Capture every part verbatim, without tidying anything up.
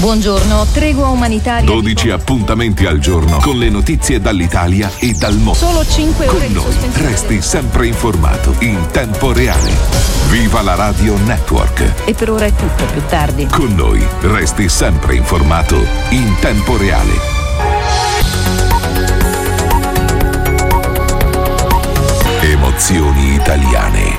Buongiorno, tregua umanitaria. dodici appuntamenti al giorno con le notizie dall'Italia e dal mondo. Solo cinque ore Con noi resti sempre informato in tempo reale. Viva la Radio Network. E per ora è tutto, più tardi. Con noi resti sempre informato in tempo reale. Emozioni italiane.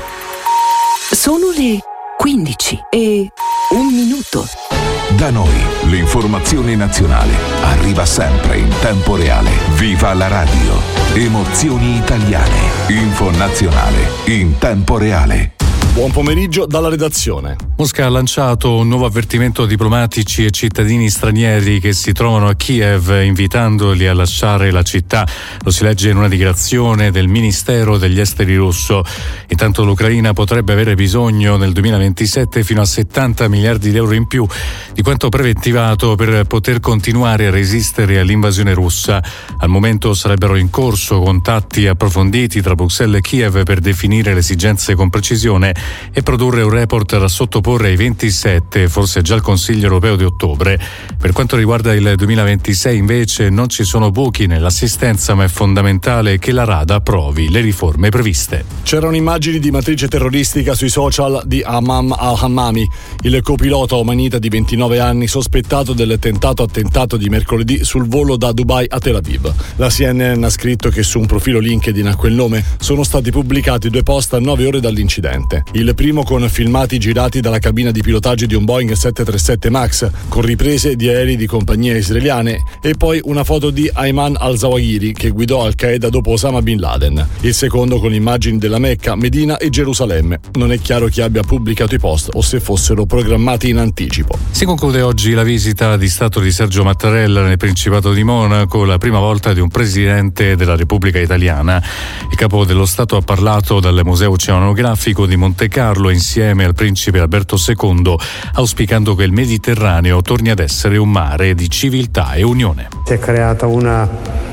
Sono le quindici e un minuto. Da noi l'informazione nazionale arriva sempre in tempo reale. Viva la radio. Emozioni italiane. Info nazionale in tempo reale. Buon pomeriggio dalla redazione. Mosca ha lanciato un nuovo avvertimento a diplomatici e cittadini stranieri che si trovano a Kiev, invitandoli a lasciare la città. Lo si legge in una dichiarazione del Ministero degli Esteri russo. Intanto l'Ucraina potrebbe avere bisogno nel duemilaventisette fino a settanta miliardi di euro in più di quanto preventivato per poter continuare a resistere all'invasione russa. Al momento sarebbero in corso contatti approfonditi tra Bruxelles e Kiev per definire le esigenze con precisione e produrre un report da sottoporre ai ventisette, forse già al Consiglio europeo di ottobre. Per quanto riguarda il duemilaventisei invece non ci sono buchi nell'assistenza, ma è fondamentale che la Rada approvi le riforme previste. C'erano immagini di matrice terroristica sui social di Amam al-Hammami, il copilota omanita di ventinove anni sospettato del tentato attentato di mercoledì sul volo da Dubai a Tel Aviv. La C N N ha scritto che su un profilo LinkedIn a quel nome sono stati pubblicati due post a nove ore dall'incidente. Il primo con filmati girati dalla cabina di pilotaggio di un Boeing sette trentasette Max, con riprese di aerei di compagnie israeliane, e poi una foto di Ayman al-Zawahiri che guidò Al-Qaeda dopo Osama Bin Laden. Il secondo con immagini della Mecca, Medina e Gerusalemme. Non è chiaro chi abbia pubblicato i post o se fossero programmati in anticipo. Si conclude oggi la visita di Stato di Sergio Mattarella nel Principato di Monaco, la prima volta di un presidente della Repubblica Italiana. Il capo dello Stato ha parlato dal Museo Oceanografico di Monte Carlo insieme al principe Alberto secondo, auspicando che il Mediterraneo torni ad essere un mare di civiltà e unione. Si è creata una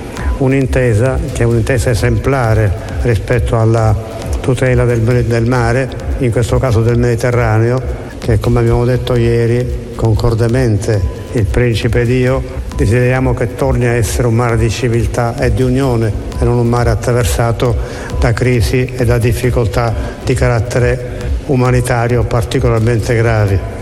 un'intesa che è un'intesa esemplare rispetto alla tutela del, del mare, in questo caso del Mediterraneo, che, come abbiamo detto ieri concordemente il principe ed io desideriamo che torni a essere un mare di civiltà e di unione e non un mare attraversato da crisi e da difficoltà di carattere umanitario particolarmente gravi.